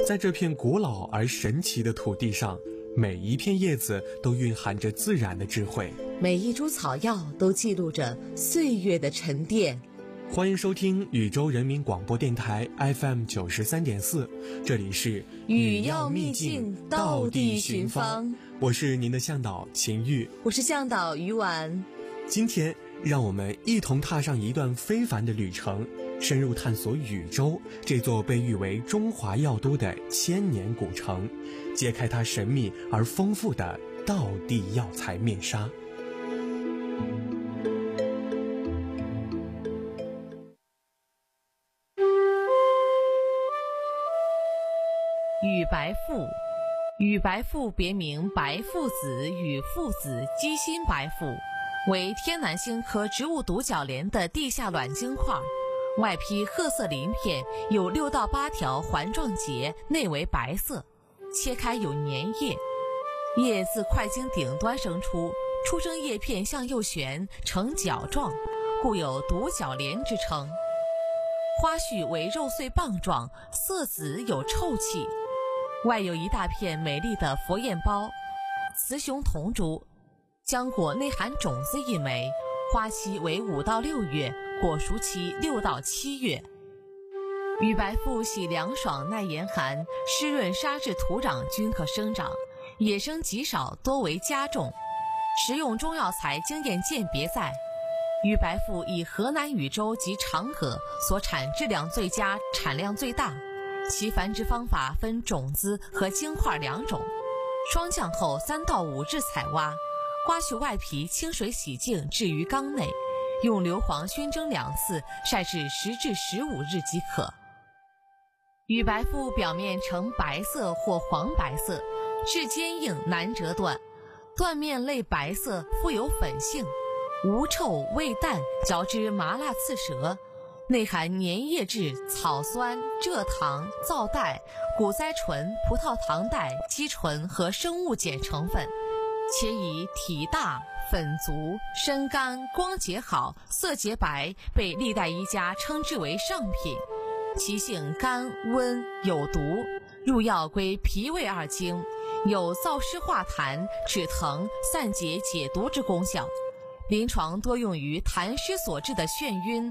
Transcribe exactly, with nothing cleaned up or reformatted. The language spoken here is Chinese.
在这片古老而神奇的土地上，每一片叶子都蕴含着自然的智慧， 每一株草药都记录着岁月的沉淀。 欢迎收听宇宙人民广播电台 F M 九十三点四，这里是语要秘境，道地寻芳。 我是您的向导秦玉， 我是向导于婉。 今天让我们一同踏上一段非凡的旅程，深入探索禹州这座被誉为中华药都的千年古城，揭开它神秘而丰富的道地药材面纱。 禹白父，禹白父别名白父子、禹父子、鸡心白父，为天南星科植物独角莲的地下卵晶块，外披褐色鳞片，有六到八条环状节，内为白色，切开有粘液，叶自块茎顶端生出，出生叶片向右旋，呈角状，故有独角莲之称。花序为肉穗棒状，色紫有臭气，外有一大片美丽的佛焰苞，雌雄同株，浆果内含种子一枚，花期为五到六月，果熟期六到七月。禹白父喜凉爽耐严寒，湿润沙质土壤均可生长，野生极少，多为家种。食用中药材经验鉴别在，禹白父以河南禹州及长葛所产质量最佳，产量最大。其繁殖方法分种子和晶块两种，霜降后三到五日采挖，刮去外皮，清水洗净，置于缸内，用硫磺熏蒸两次，晒至十至十五日即可。禹白父表面呈白色或黄白色，质坚硬，难折断，断面类白色，富有粉性，无臭味淡，嚼之麻辣刺舌，内含粘液质、草酸、蔗糖、皂带、谷甾醇、葡萄糖带、肌醇和生物碱成分，且以体大、粉足、身干、光洁好、色洁白，被历代医家称之为上品。其性甘温有毒，入药归脾胃二经，有燥湿化痰、止疼、散结解毒之功效。临床多用于痰湿所致的眩晕、